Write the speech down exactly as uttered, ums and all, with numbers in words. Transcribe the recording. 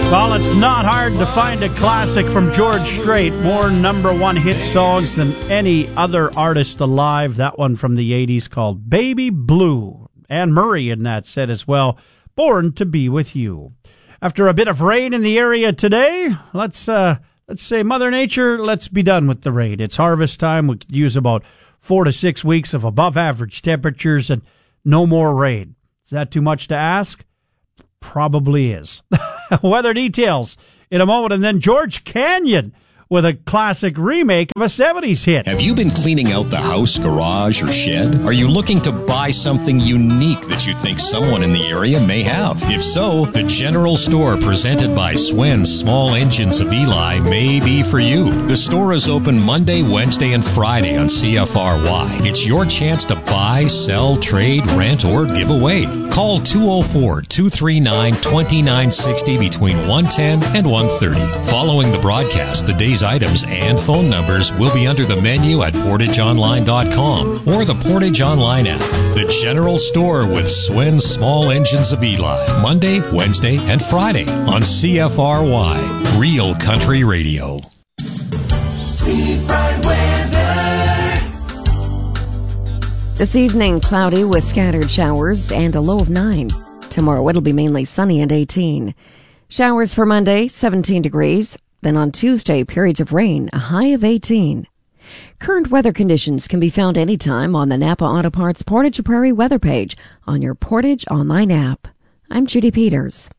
Well, it's not hard to find a classic from George Strait. More number one hit songs than any other artist alive. That one from the eighties called Baby Blue. Anne Murray in that set as well. Born to Be With You. After a bit of rain in the area today, let's uh, let's say Mother Nature, let's be done with the rain. It's harvest time. We could use about four to six weeks of above average temperatures and no more rain. Is that too much to ask? Probably is. Weather details in a moment, and then George Canyon with a classic remake of a seventies hit. Have you been cleaning out the house, garage, or shed? Are you looking to buy something unique that you think someone in the area may have? If so, the General Store presented by Swen's Small Engines of Eli may be for you. The store is open Monday, Wednesday, and Friday on C F R Y. It's your chance to buy, sell, trade, rent, or give away. Call two oh four, two three nine, two nine six oh between one ten and one thirty. Following the broadcast, the day's items and phone numbers will be under the menu at portage online dot com or the Portage Online app. The General Store with Swen's Small Engines of Eli. Monday, Wednesday, and Friday on C F R Y. Real Country Radio. Seafront weather. This evening, cloudy with scattered showers and a low of nine. Tomorrow it'll be mainly sunny and eighteen. Showers for Monday, seventeen degrees. Then on Tuesday, periods of rain, a high of eighteen. Current weather conditions can be found anytime on the Napa Auto Parts Portage Prairie weather page on your Portage Online app. I'm Judy Peters.